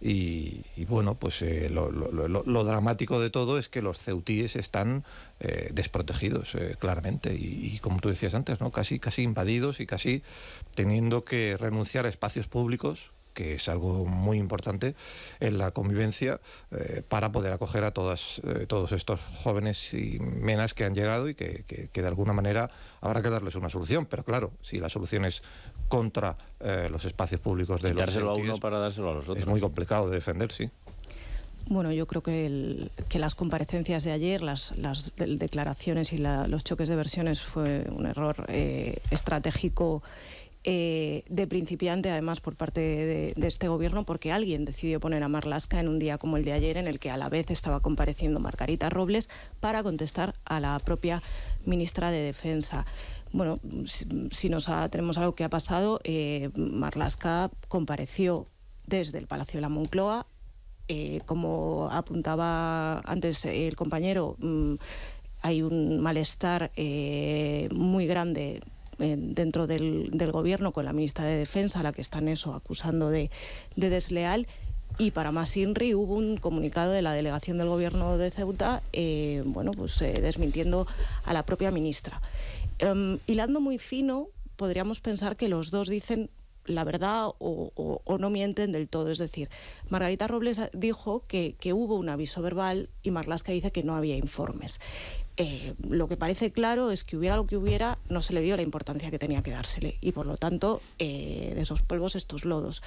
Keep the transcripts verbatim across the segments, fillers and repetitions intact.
y, y bueno, pues eh, lo, lo, lo, lo dramático de todo es que los ceutíes están eh, desprotegidos, eh, claramente, y, y como tú decías antes, ¿no? Casi, casi invadidos y casi teniendo que renunciar a espacios públicos, que es algo muy importante en la convivencia, eh, para poder acoger a todas, eh, todos estos jóvenes y menas que han llegado y que, que, que de alguna manera habrá que darles una solución. Pero claro, si la solución es contra eh, los espacios públicos de los dárselo a uno para dárselo a los otros, es muy complicado de defender, sí. Bueno, yo creo que, el, que las comparecencias de ayer, las, las de, declaraciones y la, los choques de versiones fue un error eh, estratégico Eh, de principiante, además, por parte de, de este gobierno, porque alguien decidió poner a Marlaska en un día como el de ayer, en el que a la vez estaba compareciendo Margarita Robles para contestar a la propia ministra de Defensa. Bueno, si, si nos tenemos algo que ha pasado, eh, Marlaska compareció desde el Palacio de la Moncloa, eh, como apuntaba antes el compañero, mmm, hay un malestar eh, muy grande dentro del, del gobierno con la ministra de Defensa, a la que están eso acusando de, de desleal, y para más Inri hubo un comunicado de la delegación del gobierno de Ceuta, eh, bueno, pues eh, desmintiendo a la propia ministra. Um, hilando muy fino, podríamos pensar que los dos dicen la verdad o, o, o no mienten del todo. Es decir, Margarita Robles dijo que, que hubo un aviso verbal y Marlaska dice que no había informes. Eh, lo que parece claro es que hubiera lo que hubiera, no se le dio la importancia que tenía que dársele, y por lo tanto eh, de esos polvos estos lodos.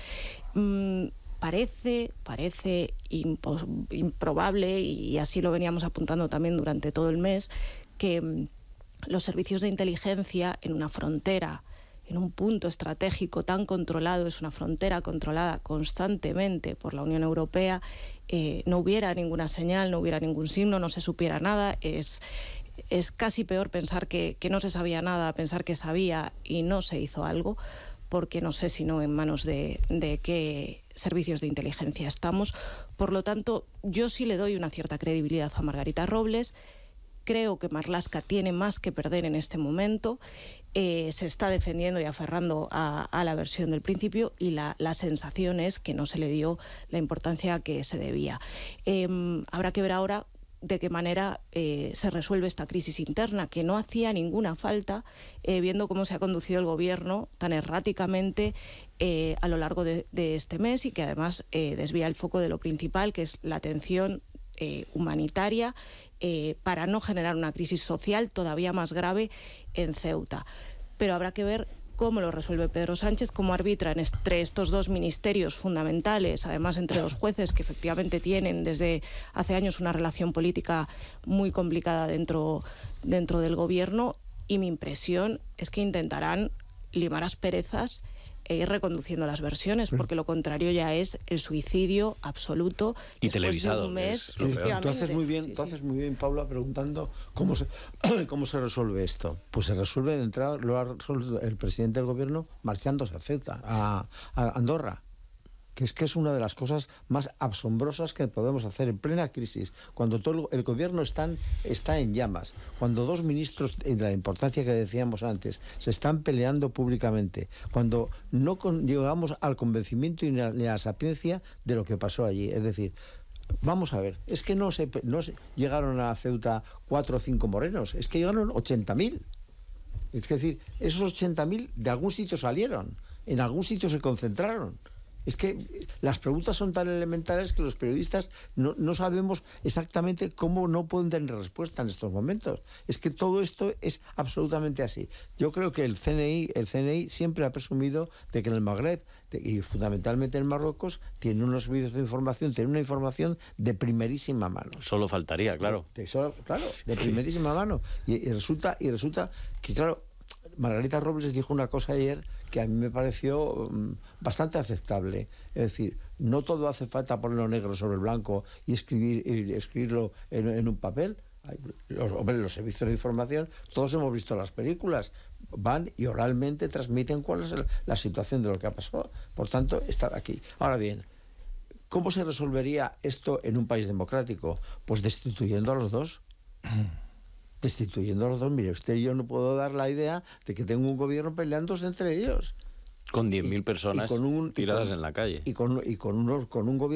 Mm, parece, parece impos, improbable, y así lo veníamos apuntando también durante todo el mes, que mm, los servicios de inteligencia en una frontera, en un punto estratégico tan controlado, es una frontera controlada constantemente por la Unión Europea, eh, no hubiera ninguna señal, no hubiera ningún signo, no se supiera nada. Es, es casi peor pensar que, que no se sabía nada, pensar que sabía y no se hizo algo, porque no sé si no en manos de, de qué servicios de inteligencia estamos. Por lo tanto, yo sí le doy una cierta credibilidad a Margarita Robles. Creo que Marlaska tiene más que perder en este momento. Eh, se está defendiendo y aferrando a, a la versión del principio, y la, la sensación es que no se le dio la importancia que se debía. Eh, habrá que ver ahora de qué manera eh, se resuelve esta crisis interna, que no hacía ninguna falta, eh, viendo cómo se ha conducido el gobierno tan erráticamente eh, a lo largo de, de este mes, y que además eh, desvía el foco de lo principal, que es la atención eh, humanitaria, Eh, para no generar una crisis social todavía más grave en Ceuta. Pero habrá que ver cómo lo resuelve Pedro Sánchez, cómo arbitra entre estos dos ministerios fundamentales, además entre dos jueces que efectivamente tienen desde hace años una relación política muy complicada dentro, dentro del gobierno, y mi impresión es que intentarán limar asperezas e ir reconduciendo las versiones, porque lo contrario ya es el suicidio absoluto y televisado. De un mes, sí, tú haces muy bien, sí, tú sí. haces muy bien, Paula, preguntando cómo se cómo se resuelve esto. Pues se resuelve de entrada, lo ha resuelto el presidente del gobierno marchándose a Ceuta, a, a Andorra. Que es que es una de las cosas más asombrosas que podemos hacer en plena crisis, cuando todo el, el gobierno está en, está en llamas, cuando dos ministros, de la importancia que decíamos antes, se están peleando públicamente, cuando no con, llegamos al convencimiento y a la sapiencia de lo que pasó allí. Es decir, vamos a ver, es que no se, no se llegaron a Ceuta cuatro o cinco morenos, es que llegaron ochenta mil. Es decir, esos ochenta mil de algún sitio salieron, en algún sitio se concentraron. Es que las preguntas son tan elementales que los periodistas no, no sabemos exactamente cómo no pueden tener respuesta en estos momentos. Es que todo esto es absolutamente así. Yo creo que el C N I, el C N I siempre ha presumido de que en el Magreb, de, y fundamentalmente en Marruecos, tiene unos servicios de información, tiene una información de primerísima mano. Solo faltaría, claro. De, de, solo, claro, de primerísima mano. Y, y, resulta, y resulta que, claro, Margarita Robles dijo una cosa ayer que a mí me pareció um, bastante aceptable. Es decir, no todo hace falta ponerlo negro sobre el blanco y, escribir, y escribirlo en, en un papel. Los, hombre, los servicios de información, todos hemos visto las películas, van y oralmente transmiten cuál es el, la situación de lo que ha pasado. Por tanto, estar aquí. Ahora bien, ¿cómo se resolvería esto en un país democrático? Pues destituyendo a los dos. Destituyendo a los dos. Mire, usted y yo no puedo dar la idea de que tengo un gobierno peleándose entre ellos. Con diez mil personas y con un, tiradas y con, en la calle. Y con, y con, unos, con un gobierno